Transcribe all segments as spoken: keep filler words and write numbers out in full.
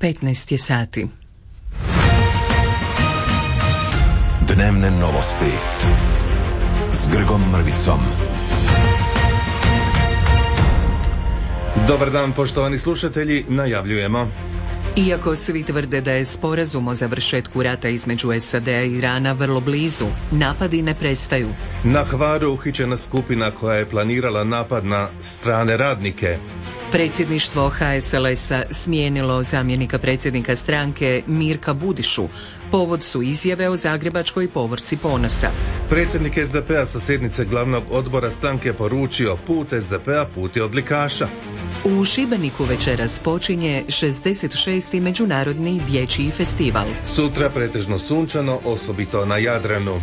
petnaest je sati. Dnevne novosti s Grgom Mrvicom. Dobar dan, poštovani slušatelji, najavljujemo. Iako svi tvrde da je sporazum o završetku rata između S A D-a i Irana vrlo blizu, napadi ne prestaju. Na Hvaru uhićena skupina koja je planirala napad na strane radnike. Predsjedništvo H S L S-a smijenilo zamjenika predsjednika stranke Mirka Budišu. Povod su izjave o zagrebačkoj povorci ponosa. Predsjednik S D P-a sa sjednice glavnog odbora stranke poručio put S D P-a put je odlikaša. U Šibeniku večeras počinje šezdeset šesti međunarodni dječji festival. Sutra pretežno sunčano, osobito na Jadranu.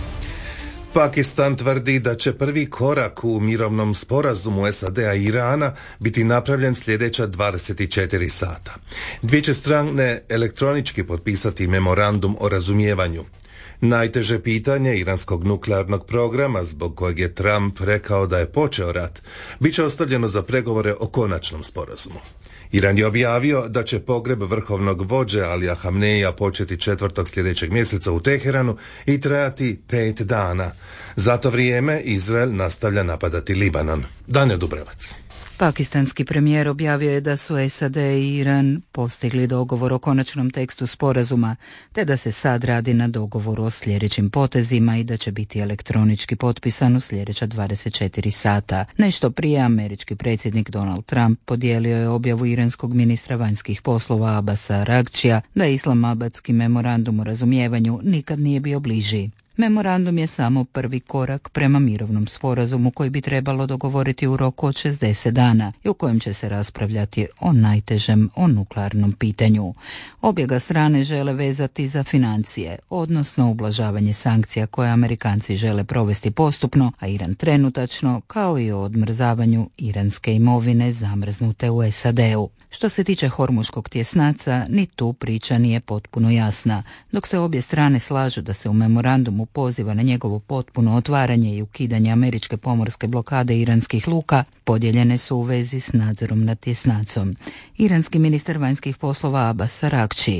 Pakistan tvrdi da će prvi korak u mirovnom sporazumu S A D-a i Irana biti napravljen sljedeća dvadeset četiri sata. Dvije će strane elektronički potpisati memorandum o razumijevanju. Najteže pitanje iranskog nuklearnog programa, zbog kojeg je Trump rekao da je počeo rat, bit će ostavljeno za pregovore o konačnom sporazumu. Iran je objavio da će pogreb vrhovnog vođe Alija Hamneija početi četvrtog sljedećeg mjeseca u Teheranu i trajati pet dana. Za to vrijeme Izrael nastavlja napadati Libanon. Dane Dubrevac. Pakistanski premijer objavio je da su S A D i Iran postigli dogovor o konačnom tekstu sporazuma, te da se sad radi na dogovoru o sljedećim potezima i da će biti elektronički potpisan u sljedeća dvadeset četiri sata. Nešto prije američki predsjednik Donald Trump podijelio je objavu iranskog ministra vanjskih poslova Abasa Aragčija da Islamabadski memorandum o razumijevanju nikad nije bio bliži. Memorandum je samo prvi korak prema mirovnom sporazumu koji bi trebalo dogovoriti u roku od šezdeset dana i u kojem će se raspravljati o najtežem, o nuklearnom pitanju. Obje ga strane žele vezati za financije, odnosno ublažavanje sankcija koje Amerikanci žele provesti postupno, a Iran trenutačno, kao i o odmrzavanju iranske imovine zamrznute u S A D-u. Što se tiče Hormuškog tjesnaca, ni tu priča nije potpuno jasna. Dok se obje strane slažu da se u memorandumu poziva na njegovo potpuno otvaranje i ukidanje američke pomorske blokade iranskih luka, podijeljene su u vezi s nadzorom nad tjesnacom. Iranski ministar vanjskih poslova Abbas Aragči.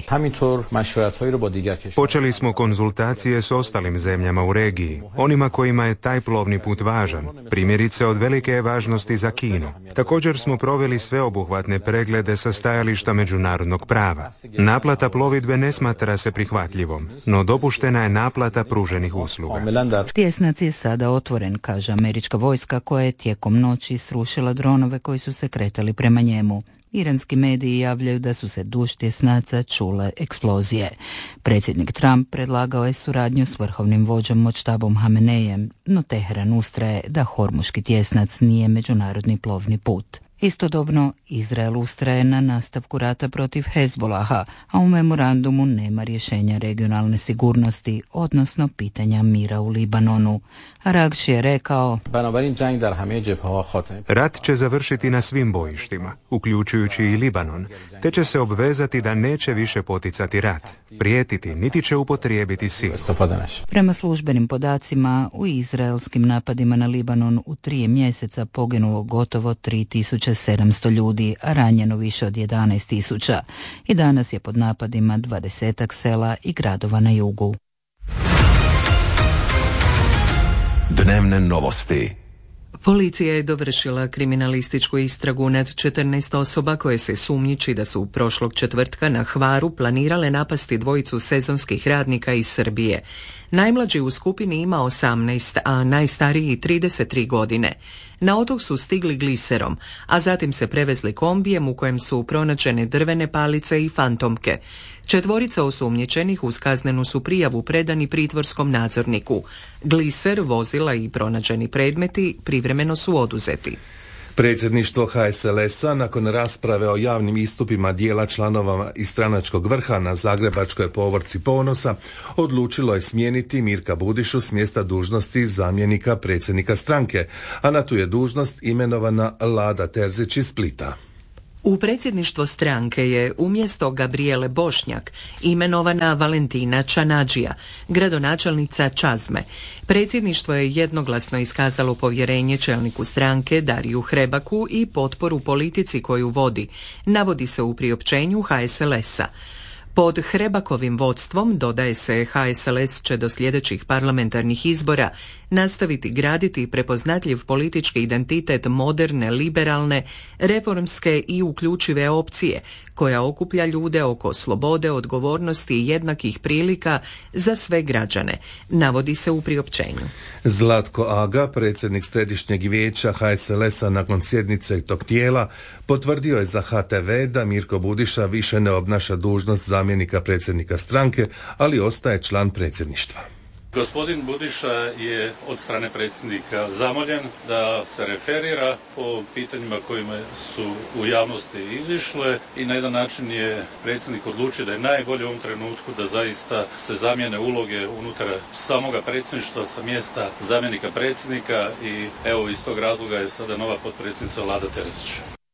Počeli smo konzultacije s ostalim zemljama u regiji, onima kojima je taj plovni put važan, primjerice od velike je važnosti za Kinu. Također smo proveli sveobuhvatne preglede sa stajališta međunarodnog prava. Naplata plovidbe ne smatra se prihvatljivom, no dopuštena je naplata pruženih usluga. Tjesnac je sada otvoren, kaže američka vojska koja je tijekom noći srušila dronove koji su se kretali prema njemu. Iranski mediji javljaju da su se duž tjesnaca čule eksplozije. Predsjednik Trump predlagao je suradnju s vrhovnim vođom Močtabom Hamenejem, no Teheran ustraje da Hormuški tjesnac nije međunarodni plovni put. Istodobno, Izrael ustraje na nastavku rata protiv Hezbolaha, a u memorandumu nema rješenja regionalne sigurnosti, odnosno pitanja mira u Libanonu. Aragči je rekao: Rat će završiti na svim bojištima, uključujući i Libanon, te će se obvezati da neće više poticati rat, prijetiti, niti će upotrijebiti silu. Prema službenim podacima, u izraelskim napadima na Libanon u tri mjeseca poginulo gotovo tri tisuće sedamsto ljudi, a ranjeno više od jedanaest tisuća. I danas je pod napadima dvadesetak sela i gradova na jugu. Dnevne novosti. Policija je dovršila kriminalističku istragu nad četrnaest osoba koje se sumnjiči da su prošlog četvrtka na Hvaru planirale napasti dvojicu sezonskih radnika iz Srbije. Najmlađi u skupini ima osamnaest, a najstariji trideset tri godine. Na otok su stigli gliserom, a zatim se prevezli kombijem u kojem su pronađene drvene palice i fantomke. Četvorica osumnjičenih uz kaznenu su prijavu predani pritvorskom nadzorniku. Gliser, vozila i pronađeni predmeti privremeno su oduzeti. Predsjedništvo H S L S-a nakon rasprave o javnim istupima dijela članova iz stranačkog vrha na zagrebačkoj povorci ponosa odlučilo je smijeniti Mirka Budišu s mjesta dužnosti zamjenika predsjednika stranke, a na tu je dužnost imenovana Lada Terzić iz Splita. U predsjedništvo stranke je umjesto Gabrijele Bošnjak imenovana Valentina Čanadžija, gradonačelnica Čazme. Predsjedništvo je jednoglasno iskazalo povjerenje čelniku stranke Dariju Hrebaku i potporu politici koju vodi, navodi se u priopćenju H S L S-a. Pod Hrebakovim vodstvom, dodaje se, H S L S će do sljedećih parlamentarnih izbora nastaviti graditi prepoznatljiv politički identitet moderne, liberalne, reformske i uključive opcije, koja okuplja ljude oko slobode, odgovornosti i jednakih prilika za sve građane, navodi se u priopćenju. Zlatko Aga, predsjednik Središnjeg vijeća H S L S-a nakon sjednice tog tijela, potvrdio je za H T V da Mirko Budiša više ne obnaša dužnost zamjenika predsjednika stranke, ali ostaje član predsjedništva. Gospodin Budiša je od strane predsjednika zamoljen da se referira po pitanjima kojima su u javnosti izišle i na jedan način je predsjednik odlučio da je najbolje u ovom trenutku da zaista se zamijene uloge unutar samoga predsjedništva sa mjesta zamjenika predsjednika i evo iz tog razloga je sada nova potpredsjednica Vlada Terzić.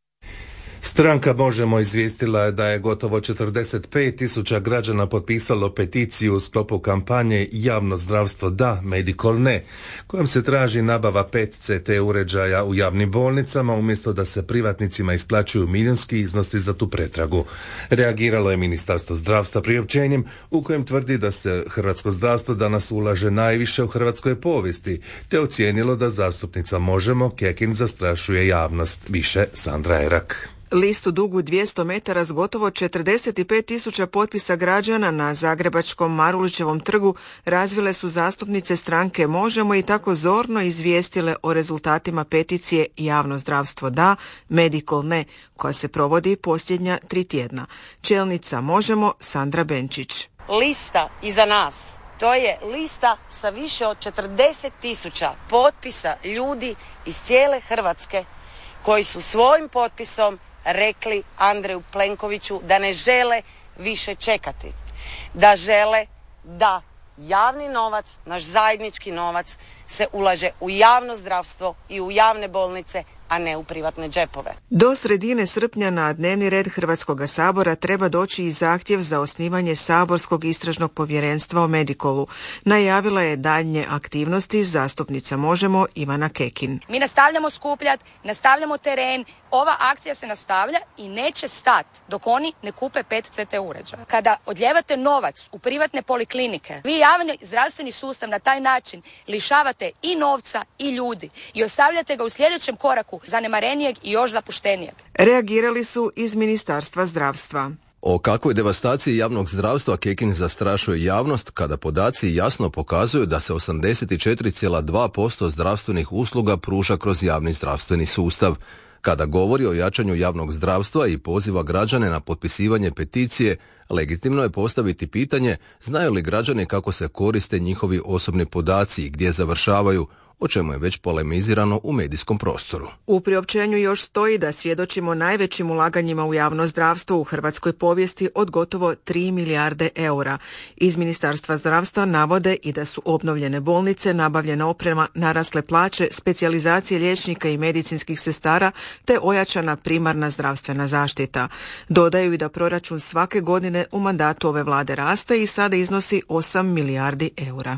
Stranka Možemo izvijestila je da je gotovo četrdeset pet tisuća građana potpisalo peticiju u sklopu kampanje Javno zdravstvo da, Medical ne, kojom se traži nabava pet C T uređaja u javnim bolnicama umjesto da se privatnicima isplaćuju milijunski iznosi za tu pretragu. Reagiralo je Ministarstvo zdravstva priopćenjem u kojem tvrdi da se hrvatsko zdravstvo danas ulaže najviše u hrvatskoj povijesti, te ocijenilo da zastupnica Možemo Kekin zastrašuje javnost. Više Sandra Erak. Listu dugu dvjesto metara s gotovo četrdeset pet tisuća potpisa građana na zagrebačkom Marulićevom trgu razvile su zastupnice stranke Možemo i tako zorno izvijestile o rezultatima peticije Javno zdravstvo da, Medical ne, koja se provodi posljednja tri tjedna. Čelnica Možemo Sandra Benčić. Lista iza nas, to je lista sa više od četrdeset tisuća potpisa ljudi iz cijele Hrvatske koji su svojim potpisom rekli Andreju Plenkoviću da ne žele više čekati, da žele da javni novac, naš zajednički novac, se ulaže u javno zdravstvo i u javne bolnice, a ne u privatne džepove. Do sredine srpnja na dnevni red Hrvatskog sabora treba doći i zahtjev za osnivanje saborskog istražnog povjerenstva o Medicolu. Najavila je daljnje aktivnosti zastupnica Možemo Ivana Kekin. Mi nastavljamo skupljati, nastavljamo teren, ova akcija se nastavlja i neće stati dok oni ne kupe pet C T uređaja. Kada odljevate novac u privatne poliklinike, vi javni zdravstveni sustav na taj način lišavate i novca i ljudi i ostavljate ga u sljedećem koraku zanemarenijeg i još zapuštenijeg. Reagirali su iz Ministarstva zdravstva. O kakvoj devastaciji javnog zdravstva Kekin zastrašuje javnost kada podaci jasno pokazuju da se osamdeset četiri zarez dva posto zdravstvenih usluga pruža kroz javni zdravstveni sustav. Kada govori o jačanju javnog zdravstva i poziva građane na potpisivanje peticije, legitimno je postaviti pitanje znaju li građani kako se koriste njihovi osobni podaci i gdje završavaju, o čemu je već polemizirano u medijskom prostoru. U priopćenju još stoji da svjedočimo najvećim ulaganjima u javno zdravstvo u hrvatskoj povijesti od gotovo tri milijarde eura. Iz Ministarstva zdravstva navode i da su obnovljene bolnice, nabavljena oprema, narasle plaće, specijalizacije liječnika i medicinskih sestara te ojačana primarna zdravstvena zaštita. Dodaju i da proračun svake godine u mandatu ove vlade raste i sada iznosi osam milijardi eura.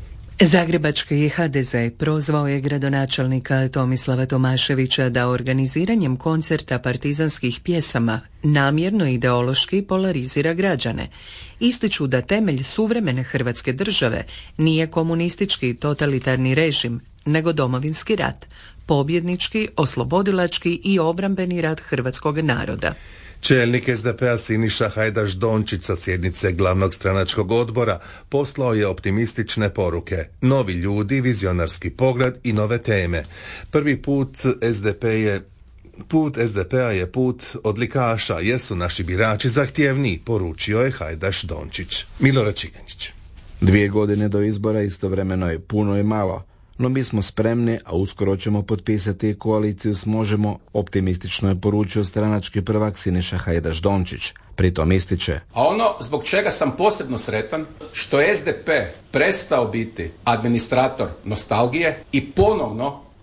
Zagrebački H D Z prozvao je gradonačelnika Tomislava Tomaševića da organiziranjem koncerta partizanskih pjesama namjerno ideološki polarizira građane. Ističu da temelj suvremene Hrvatske države nije komunistički totalitarni režim, nego Domovinski rat, pobjednički, oslobodilački i obrambeni rat hrvatskog naroda. Čelnik S D P-a Siniša Hajdaš Dončić sa sjednice glavnog stranačkog odbora poslao je optimistične poruke, novi ljudi, vizionarski pogled i nove teme. Prvi put S D P je Put S D P-a je put odlikaša, jer su naši birači zahtjevniji, poručio je Hajdaš Dončić. Milorad Čiganić. Dvije godine do izbora istovremeno je puno i malo, no mi smo spremni, a uskoro ćemo potpisati koaliciju s Možemo, optimistično je poručio stranački prvak Siniša Hajdaš Dončić. Pritom ističe: A ono zbog čega sam posebno sretan, što je S D P prestao biti administrator nostalgije i ponovno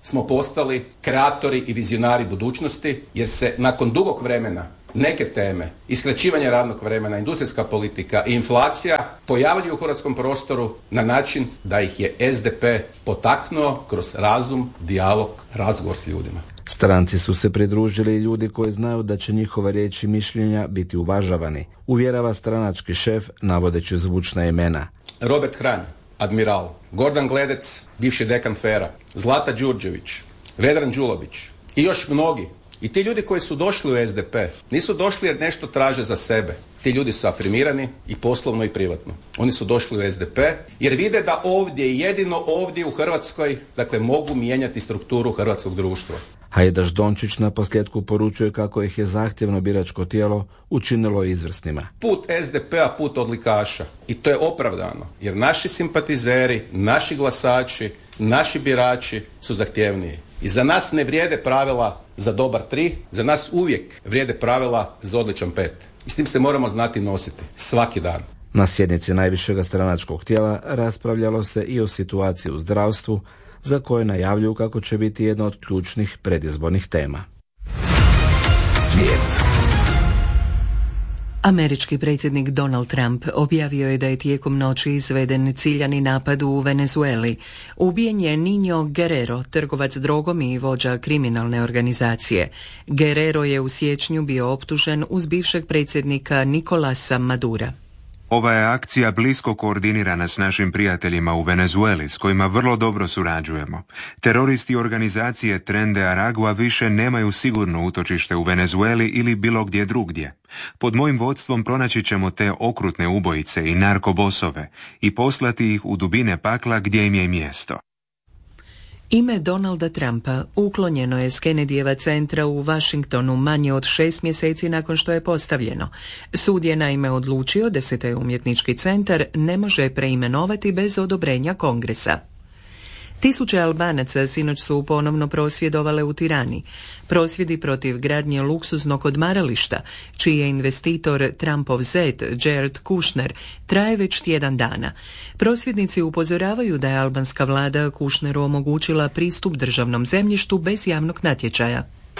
smo postali kreatori i vizionari budućnosti, jer se nakon dugog vremena neke teme, iskraćivanje radnog vremena, industrijska politika i inflacija pojavljuju u hrvatskom prostoru na način da ih je S D P potaknuo kroz razum, dijalog, razgovor s ljudima. Stranci su se pridružili i ljudi koji znaju da će njihova riječ i mišljenja biti uvažavani, uvjerava stranački šef navodeći zvučna imena. Robert Hranj, admiral, Gordan Gledec, bivši dekan Fera, Zlata Đurđević, Vedran Đulobić i još mnogi. I ti ljudi koji su došli u S D P nisu došli jer nešto traže za sebe. Ti ljudi su afirmirani i poslovno i privatno. Oni su došli u S D P jer vide da ovdje, jedino ovdje u Hrvatskoj, dakle, mogu mijenjati strukturu hrvatskog društva. Hajdaš Dončić na posljedku poručuje kako ih je zahtjevno biračko tijelo učinilo izvrsnima. Put S D P-a, put odlikaša. I to je opravdano, jer naši simpatizeri, naši glasači, naši birači su zahtjevniji. I za nas ne vrijede pravila za dobar tri, za nas uvijek vrijede pravila za odličan pet. I s tim se moramo znati nositi svaki dan. Na sjednici najvišega stranačkog tijela raspravljalo se i o situaciji u zdravstvu, za koje najavljuju kako će biti jedna od ključnih predizbornih tema. Svijet. Američki predsjednik Donald Trump objavio je da je tijekom noći izveden ciljani napad u Venezueli. Ubijen je Niño Guerrero, trgovac drogom i vođa kriminalne organizacije. Guerrero je u siječnju bio optužen uz bivšeg predsjednika Nicolasa Madura. Ova je akcija blisko koordinirana s našim prijateljima u Venezueli, s kojima vrlo dobro surađujemo. Teroristi organizacije Tren de Aragua više nemaju sigurno utočište u Venezueli ili bilo gdje drugdje. Pod mojim vodstvom pronaći ćemo te okrutne ubojice i narkobosove i poslati ih u dubine pakla gdje im je mjesto. Ime Donalda Trumpa uklonjeno je s Kennedyjeva centra u Washingtonu manje od šest mjeseci nakon što je postavljeno. Sud je naime odlučio da se taj umjetnički centar ne može preimenovati bez odobrenja Kongresa. Tisuće Albanaca sinoć su ponovno prosvjedovale u Tirani. Prosvjedi protiv gradnje luksuznog odmarališta, čiji je investitor Trumpov zet Jared Kushner, traje već tjedan dana. Prosvjednici upozoravaju da je albanska vlada Kushneru omogućila pristup državnom zemljištu bez javnog natječaja.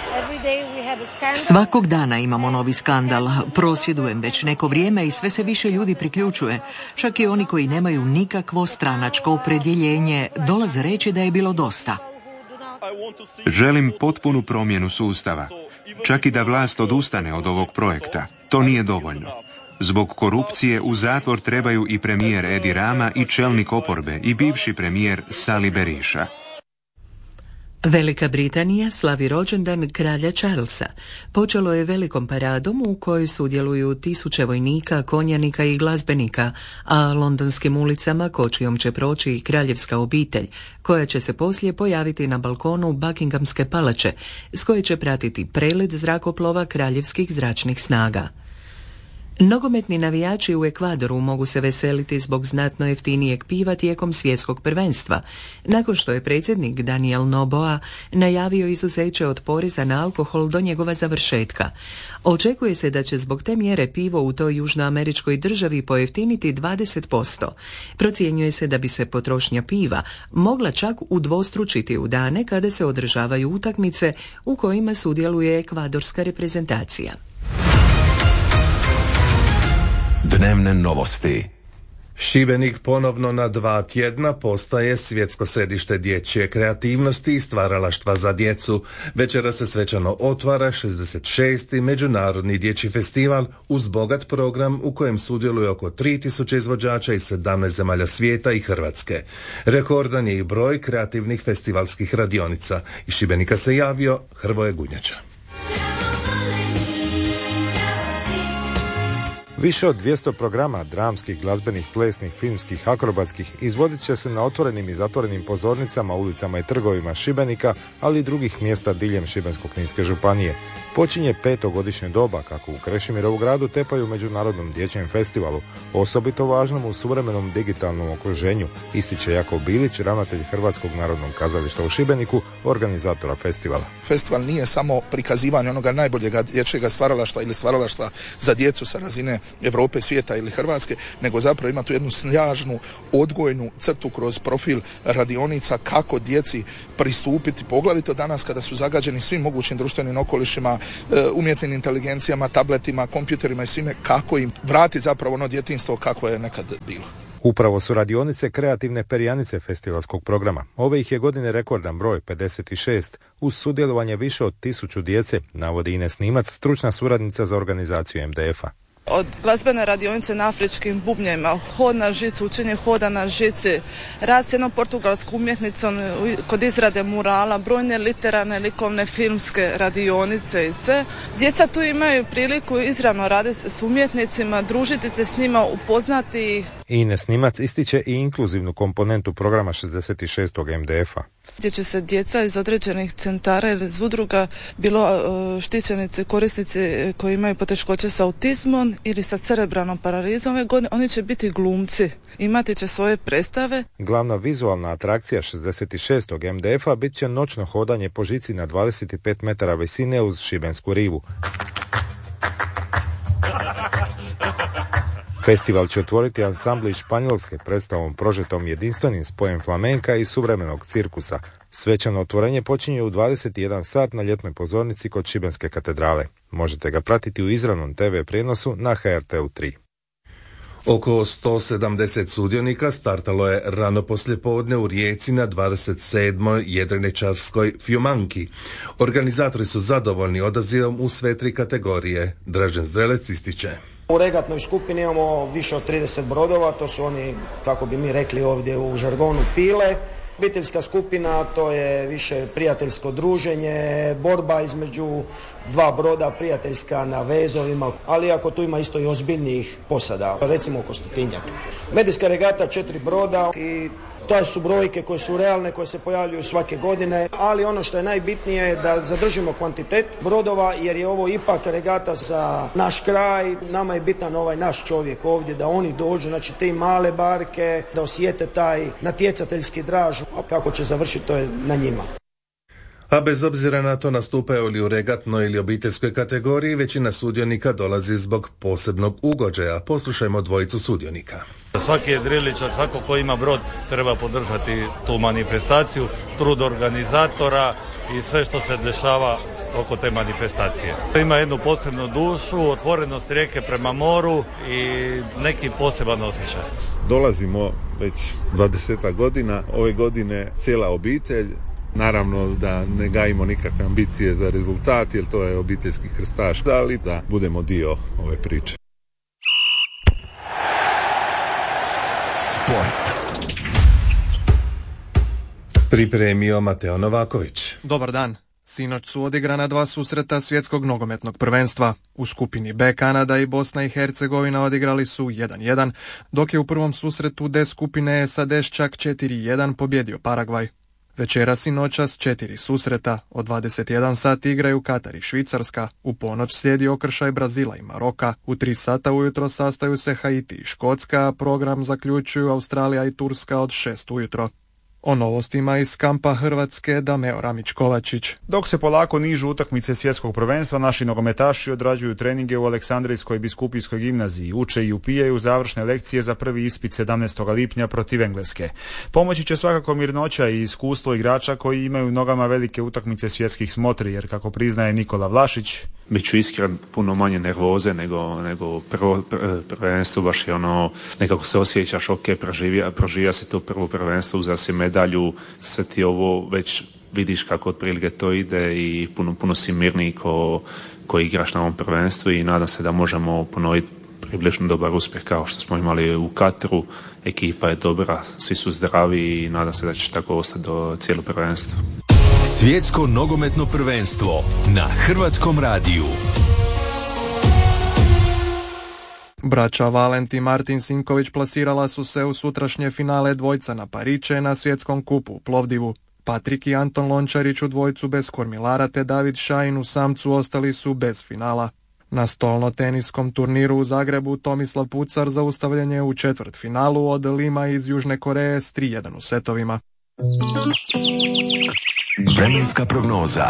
Svakog dana imamo novi skandal. Prosvjedujem već neko vrijeme i sve se više ljudi priključuje. Čak i oni koji nemaju nikakvo stranačko opredjeljenje dolaze reći da je bilo dosta. Želim potpunu promjenu sustava. Čak i da vlast odustane od ovog projekta. To nije dovoljno. Zbog korupcije u zatvor trebaju i premijer Edi Rama i čelnik oporbe i bivši premijer Sali Berisha. Velika Britanija slavi rođendan kralja Charlesa. Počelo je velikom paradom u kojoj sudjeluju tisuće vojnika, konjanika i glazbenika, a londonskim ulicama kočijom će proći i kraljevska obitelj, koja će se poslije pojaviti na balkonu Buckinghamske palače, s koje će pratiti prelet zrakoplova kraljevskih zračnih snaga. Nogometni navijači u Ekvadoru mogu se veseliti zbog znatno jeftinijeg piva tijekom svjetskog prvenstva, nakon što je predsjednik Daniel Noboa najavio izuzeće od poreza na alkohol do njegova završetka. Očekuje se da će zbog te mjere pivo u toj južnoameričkoj državi pojeftiniti dvadeset posto. Procjenjuje se da bi se potrošnja piva mogla čak udvostručiti u dane kada se održavaju utakmice u kojima sudjeluje ekvadorska reprezentacija. Dnevne novosti. Šibenik ponovno na dva tjedna postaje svjetsko središte dječje kreativnosti i stvaralaštva za djecu. Večera se svečano otvara šezdeset šesti Međunarodni dječji festival uz bogat program u kojem sudjeluje oko tri tisuće izvođača iz sedamnaest zemalja svijeta i Hrvatske. Rekordan je i broj kreativnih festivalskih radionica. Iz Šibenika se javio Hrvoje Gunjača. Više od dvjesto programa dramskih, glazbenih, plesnih, filmskih, akrobatskih izvodit će se na otvorenim i zatvorenim pozornicama, ulicama i trgovima Šibenika, ali i drugih mjesta diljem Šibensko-kninske županije. Počinje petogodišnje doba kako u Krešimirovu gradu tepaju u Međunarodnom dječjem festivalu, osobito važnom u suvremenom digitalnom okruženju, ističe Jakov Bilić, ravnatelj Hrvatskog narodnog kazališta u Šibeniku, organizatora festivala. Festival nije samo prikazivanje onoga najboljega dječjega stvaralaštva ili stvaralaštva za djecu sa razine Europe, svijeta ili Hrvatske, nego zapravo ima tu jednu snažnu odgojnu crtu kroz profil radionica kako djeci pristupiti, poglavito danas kada su zagađeni svim mogućim društvenim okolišima, umjetnim inteligencijama, tabletima, kompjuterima i svime, kako im vratiti zapravo ono djetinjstvo kako je nekad bilo. Upravo su radionice kreativne perjanice festivalskog programa. Ove ih je godine rekordan broj, pedeset šest, uz sudjelovanje više od tisuću djece, navodi Ines Nimac, stručna suradnica za organizaciju em de efa. Od glazbene radionice na afričkim bubnjevima, hod na žici, učenje hoda na žici, rad s jednom portugalskom umjetnicom kod izrade murala, brojne literarne, likovne, filmske radionice i sve. Djeca tu imaju priliku izravno raditi s umjetnicima, družiti se s njima, upoznati ih. Ines Nimac ističe i inkluzivnu komponentu programa šezdeset šest em de efa. Gdje će se djeca iz određenih centara ili iz udruga, bilo štićenici, korisnici koji imaju poteškoće sa autizmom ili sa cerebralnom paralizom, ove godine oni će biti glumci, imati će svoje predstave. Glavna vizualna atrakcija šezdeset šest em de efa bit će noćno hodanje po žici na dvadeset pet metara visine uz Šibensku rivu. Festival će otvoriti ansambli iz Španjolske predstavom prožetom jedinstvenim spojem flamenka i suvremenog cirkusa. Svečano otvorenje počinje u dvadeset jedan sat na ljetnoj pozornici kod Šibenske katedrale. Možete ga pratiti u izravnom te ve prijenosu na ha er te u tri. Oko sto sedamdeset sudionika startalo je rano poslijepodne u Rijeci na dvadeset sedmoj jedriličarskoj Fjumanki. Organizatori su zadovoljni odazivom u sve tri kategorije. Dražen Zdrelec ističe. U regatnoj skupini imamo više od trideset brodova, to su oni, kako bi mi rekli ovdje u žargonu, pile. Obiteljska skupina, to je više prijateljsko druženje, borba između dva broda prijateljska na vezovima, ali ako tu ima isto i ozbiljnijih posada, recimo oko stotinjak. Medijska regata, četiri broda i to su brojke koje su realne, koje se pojavljuju svake godine, ali ono što je najbitnije je da zadržimo kvantitet brodova, jer je ovo ipak regata za naš kraj. Nama je bitan ovaj naš čovjek ovdje, da oni dođu, znači te male barke, da osjete taj natjecateljski draž, a kako će završiti to je na njima. A bez obzira na to nastupaju li u regatnoj ili obiteljskoj kategoriji, većina sudionika dolazi zbog posebnog ugođaja. Poslušajmo dvojicu sudionika. Svaki jedriličar, svako ko ima brod, treba podržati tu manifestaciju, trud organizatora i sve što se dešava oko te manifestacije. Ima jednu posebnu dušu, otvorenost rijeke prema moru i neki poseban osjećaj. Dolazimo već dvadesetak godina, ove godine cijela obitelj. Naravno da ne gajimo nikakve ambicije za rezultat, jer to je obiteljski krstaš, ali da budemo dio ove priče. Sport. Pripremio Mateo Novaković. Dobar dan. Sinoć su odigrana dva susreta svjetskog nogometnog prvenstva. U skupini B Kanada i Bosna i Hercegovina odigrali su jedan jedan, dok je u prvom susretu D skupine es a de čak četiri jedan pobjedio Paragvaj. Večeras i noćas četiri susreta, od dvadeset jedan sati igraju Katar i Švicarska, u ponoć slijedi okršaj Brazila i Maroka, u tri sata ujutro sastaju se Haiti i Škotska, a program zaključuju Australija i Turska od šest ujutro. O novostima iz kampa Hrvatske Dameo Ramić-Kovačić. Dok se polako nižu utakmice svjetskog prvenstva, naši nogometaši odrađuju treninge u Aleksandrijskoj biskupijskoj gimnaziji, uče i upijaju završne lekcije za prvi ispit sedamnaestog lipnja protiv Engleske. Pomoći će svakako mirnoća i iskustvo igrača koji imaju u nogama velike utakmice svjetskih smotri, jer kako priznaje Nikola Vlašić, bit ću iskren, puno manje nervoze nego, nego prvo prvenstvo, baš je ono, nekako se osjećaš, ok, proživija, proživija se to prvo prvenstvo, uzeo si medalju, sve ti ovo već vidiš kako otprilike to ide i puno, puno si mirniji ko, ko igraš na ovom prvenstvu i nadam se da možemo ponoviti približno dobar uspjeh kao što smo imali u Katru. Ekipa je dobra, svi su zdravi i nadam se da će tako ostati do cijelo prvenstvo. Svjetsko nogometno prvenstvo na Hrvatskom radiju. Braća Valent i Martin Sinković plasirala su se u sutrašnje finale dvojca na Pariće na svjetskom kupu u Plovdivu. Patrik i Anton Lončarić u dvojcu bez kormilara te David Šajin u samcu ostali su bez finala. Na stolno-teniskom turniru u Zagrebu Tomislav Pucar zaustavljen je u četvrt finalu od Lima iz Južne Koreje s tri jedan u setovima. Vremenska prognoza.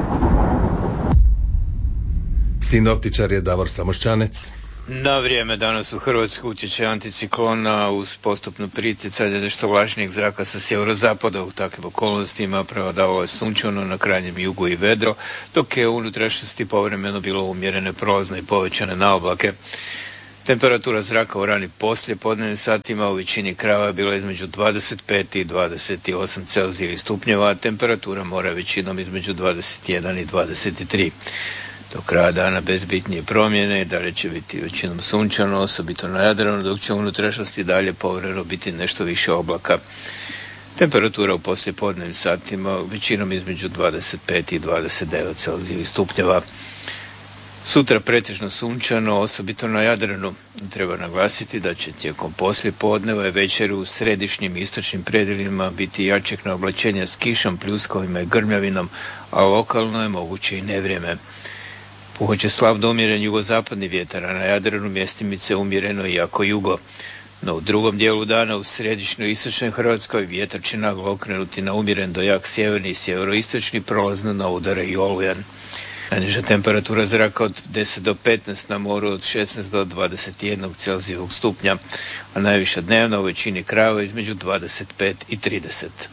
Sinoptičar je Davor Samošćanec. Na vrijeme danas u Hrvatsku utječe anticiklona uz postupno pritjecanje nešto vlažnijeg zraka sa sjeverozapada. U takvim okolnostima prevladavalo je sunčano, na krajnjem jugu i vedro, dok je u unutrašnjosti povremeno bilo umjerene prolazne i povećane naoblake. Temperatura zraka u rani poslijepodnevnim satima u većini krajeva je bila između dvadeset pet i dvadeset osam Celzijevih stupnjeva, a temperatura mora većinom između dvadeset jedan i dvadeset tri. Do kraja dana bez bitnije promjene, dalje će biti većinom sunčano, osobito na Jadranu, dok će u unutrašnjosti dalje povremeno biti nešto više oblaka. Temperatura u poslijepodnevnim satima većinom između dvadeset pet i dvadeset devet Celzijevih stupnjeva. Sutra pretežno sunčano, osobito na Jadranu. Treba naglasiti da će tijekom poslijepodneva i večeri u središnjim i istočnim predjelima biti jačeg oblačenja s kišom, pljuskovima i grmljavinom, a lokalno je moguće i nevrijeme. Puhoće slab do umjeren jugozapadni vjetar, a na Jadranu mjestimice umjereno i jako jugo. No u drugom dijelu dana u središnjoj i istočnoj Hrvatskoj vjetar će naglo okrenuti na umjeren do jak sjeverni i sjeveroistočni, prolazno na udare i olujan. Najniža temperatura zraka od deset do petnaest, na moru od šesnaest do dvadeset jedan Celzijevog stupnja, a najviša dnevna u većini krajeva između dvadeset pet i trideset.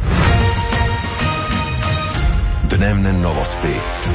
Dnevne novosti.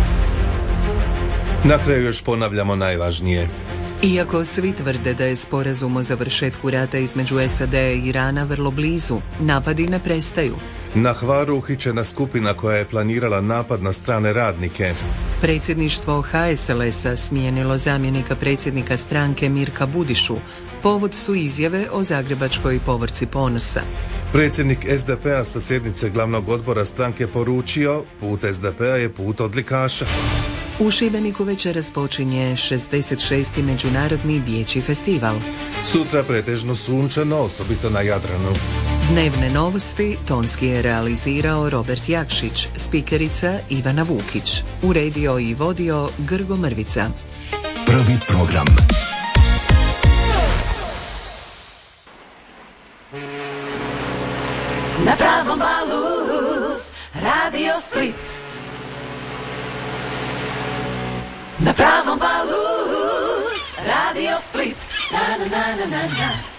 Na kraju još ponavljamo najvažnije. Iako svi tvrde da je sporazum o završetku rata između S A D-a i Irana vrlo blizu, napadi ne prestaju. Na Hvaru uhićena skupina koja je planirala napad na strane radnike. Predsjedništvo H S L S-a smijenilo zamjenika predsjednika stranke Mirka Budišu. Povod su izjave o zagrebačkoj povorci ponosa. Predsjednik S D P-a sa sjednice glavnog odbora stranke poručio, put S D P-a je put odlikaša. U Šibeniku večeras počinje šezdeset šesti Međunarodni dječji festival. Sutra pretežno sunčano, osobito na Jadranu. Dnevne novosti tonski je realizirao Robert Jakšić, spikerica Ivana Vukić. Uredio i vodio Grgo Mrvica. Prvi program. Na pravom valu Radio Split. Na pravom valu Radio Split. Na na na na na na.